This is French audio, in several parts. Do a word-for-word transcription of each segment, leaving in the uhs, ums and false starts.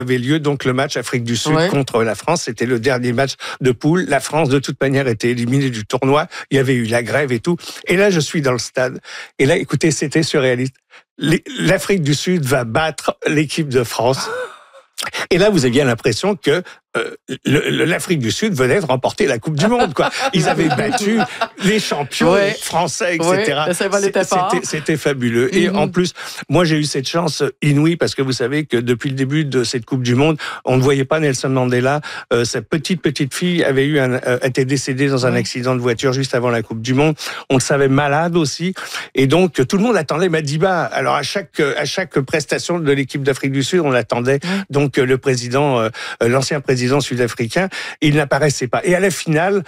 avait lieu donc le match Afrique du Sud ouais. contre la France. C'était le dernier match de poule. La France, de toute manière, était éliminée du tournoi. Il y avait eu la grève et tout. Et là, je suis dans le stade. Et là, écoutez, c'était surréaliste. L'Afrique du Sud va battre l'équipe de France. Et là, vous aviez l'impression que euh, l'Afrique du Sud venait de remporter la Coupe du Monde, quoi. Ils avaient battu les champions ouais. français, et cetera. Ouais, c'était, c'était fabuleux. Mm-hmm. Et en plus, moi, j'ai eu cette chance inouïe parce que vous savez que depuis le début de cette Coupe du Monde, on ne voyait pas Nelson Mandela. Euh, sa petite petite fille avait eu un, euh, était décédée dans un ouais. accident de voiture juste avant la Coupe du Monde. On le savait malade aussi, et donc tout le monde attendait Madiba. Alors à chaque à chaque prestation de l'équipe d'Afrique du Sud, on l'attendait. Ouais. Donc le président, euh, l'ancien président sud-africain, il n'apparaissait pas. Et à la finale,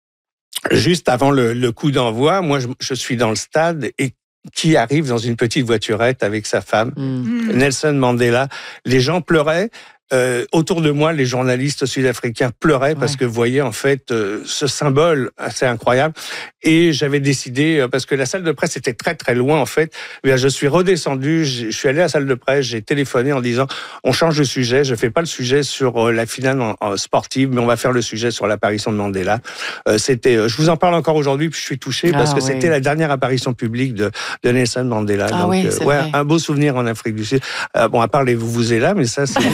juste avant le, le coup d'envoi, moi je, je suis dans le stade et qui arrive dans une petite voiturette avec sa femme, mmh. Nelson Mandela. Les gens pleuraient. Euh, autour de moi, les journalistes sud-africains pleuraient parce ouais. que vous voyez en fait euh, ce symbole assez incroyable. Et j'avais décidé, euh, parce que la salle de presse était très très loin en fait, bien, je suis redescendu, je suis allé à la salle de presse, j'ai téléphoné en disant on change de sujet, je fais pas le sujet sur euh, la finale en, en sportive, mais on va faire le sujet sur l'apparition de Mandela. Euh, c'était, euh, je vous en parle encore aujourd'hui, puis je suis touché ah, parce que oui. c'était la dernière apparition publique de, de Nelson Mandela. Ah, Donc oui, euh, ouais, un beau souvenir en Afrique du Sud. Euh, bon, à part les Vuvuzela, mais ça c'est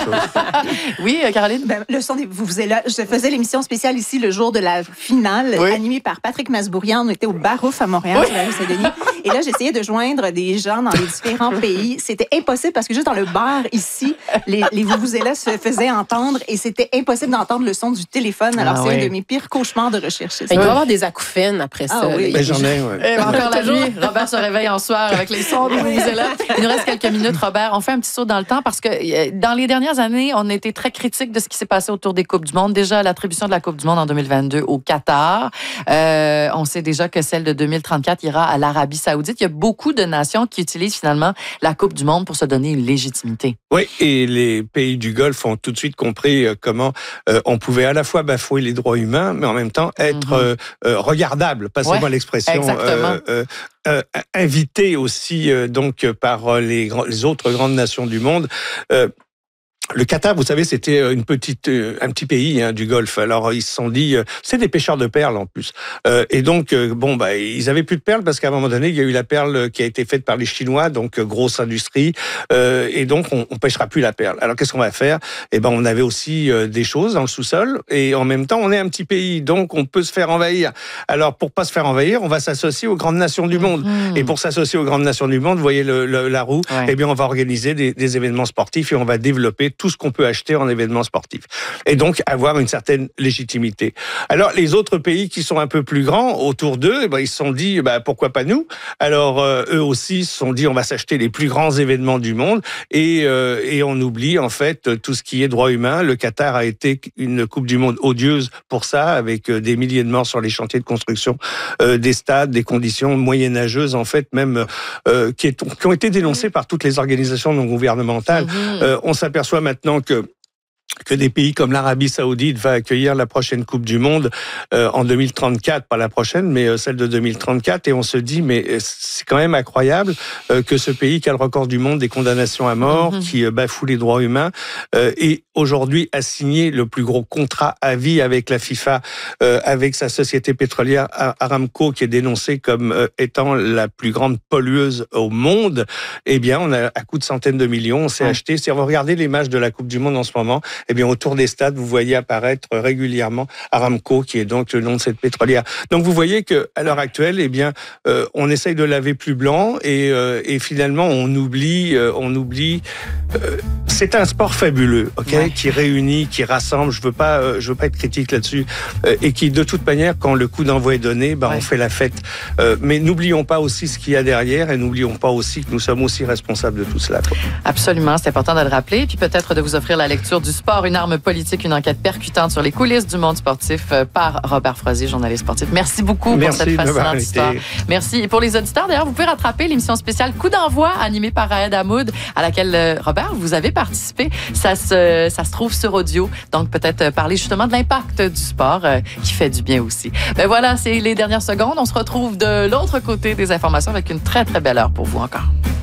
oui, Caroline? Ben, le son des Vuvuzela, je faisais l'émission spéciale ici le jour de la finale, oui. animée par Patrick Masbourian. On était au Barouf à Montréal, oui. à Saint-Denis. Et là, j'essayais de joindre des gens dans les différents pays. C'était impossible parce que juste dans le bar ici, les, les Vuvuzela se faisaient entendre et c'était impossible d'entendre le son du téléphone. Alors, ah, c'est oui. un de mes pires cauchemars de recherche. Il doit y avoir des acouphènes après ça. Ah, oui. Ben, j'en ai, ouais. Et encore la nuit, Robert se réveille en soir avec les sons des Vuvuzela. Il nous reste quelques minutes, Robert. On fait un petit saut dans le temps parce que dans les dernières années, on a été très critique de ce qui s'est passé autour des Coupes du Monde. Déjà, l'attribution de la Coupe du Monde en deux mille vingt-deux au Qatar. Euh, on sait déjà que celle de deux mille trente-quatre ira à l'Arabie Saoudite. Il y a beaucoup de nations qui utilisent finalement la Coupe du Monde pour se donner une légitimité. Oui, et les pays du Golfe ont tout de suite compris comment euh, on pouvait à la fois bafouer les droits humains, mais en même temps être mm-hmm. euh, euh, regardable. Passez-moi ouais, l'expression. Exactement. Euh, euh, euh, invité aussi euh, donc par les, les autres grandes nations du monde. Euh, Le Qatar, vous savez, c'était une petite, un petit pays hein, du Golfe. Alors ils se sont dit, c'est des pêcheurs de perles en plus. Euh, et donc bon, bah ils avaient plus de perles parce qu'à un moment donné, il y a eu la perle qui a été faite par les Chinois, donc grosse industrie. Euh, et donc on, on pêchera plus la perle. Alors qu'est-ce qu'on va faire ? Eh ben on avait aussi euh, des choses dans le sous-sol et en même temps on est un petit pays, donc on peut se faire envahir. Alors pour pas se faire envahir, on va s'associer aux grandes nations du monde. Mmh. Et pour s'associer aux grandes nations du monde, vous voyez le, le, la roue. Ouais. Eh bien on va organiser des, des événements sportifs et on va développer tout ce qu'on peut acheter en événements sportifs. Et donc, avoir une certaine légitimité. Alors, les autres pays qui sont un peu plus grands, autour d'eux, eh ben, ils se sont dit, bah, pourquoi pas nous ? Alors, euh, eux aussi se sont dit, on va s'acheter les plus grands événements du monde et, euh, et on oublie, en fait, tout ce qui est droits humains. Le Qatar a été une Coupe du Monde odieuse pour ça, avec des milliers de morts sur les chantiers de construction euh, des stades, des conditions moyenâgeuses, en fait, même, euh, qui, est, qui ont été dénoncées par toutes les organisations non gouvernementales. Mmh. Euh, on s'aperçoit maintenant que que des pays comme l'Arabie Saoudite va accueillir la prochaine Coupe du Monde euh, en deux mille trente-quatre, pas la prochaine, mais euh, celle de deux mille trente-quatre, et on se dit, mais c'est quand même incroyable euh, que ce pays qui a le record du monde des condamnations à mort, mm-hmm. qui euh, bafoue les droits humains, euh, et aujourd'hui a signé le plus gros contrat à vie avec la FIFA, euh, avec sa société pétrolière Aramco, qui est dénoncée comme euh, étant la plus grande pollueuse au monde. Eh bien, on a à coût de centaines de millions, on s'est ouais. acheté. Si vous regardez les matchs de la Coupe du Monde en ce moment, eh bien, autour des stades, vous voyez apparaître régulièrement Aramco, qui est donc le nom de cette pétrolière. Donc, vous voyez que à l'heure actuelle, eh bien, euh, on essaye de laver plus blanc et, euh, et finalement, on oublie, euh, on oublie. Euh, c'est un sport fabuleux, ok, ouais. qui réunit, qui rassemble. Je veux pas, euh, je veux pas être critique là-dessus, euh, et qui, de toute manière, quand le coup d'envoi est donné, bah, ouais. on fait la fête. Euh, mais n'oublions pas aussi ce qu'il y a derrière, et n'oublions pas aussi que nous sommes aussi responsables de tout cela, quoi. Absolument, c'est important de le rappeler, puis peut-être de vous offrir la lecture du Sport, une arme politique, une enquête percutante sur les coulisses du monde sportif par Robert Froissier, journaliste sportif. Merci beaucoup Merci pour cette fascinante histoire. Merci. Et pour les auditeurs, d'ailleurs, vous pouvez rattraper l'émission spéciale Coup d'envoi, animée par Raed Hamoud, à laquelle, Robert, vous avez participé. Ça se, ça se trouve sur audio. Donc, peut-être parler justement de l'impact du sport euh, qui fait du bien aussi. Ben voilà, c'est les dernières secondes. On se retrouve de l'autre côté des informations avec une très, très belle heure pour vous encore.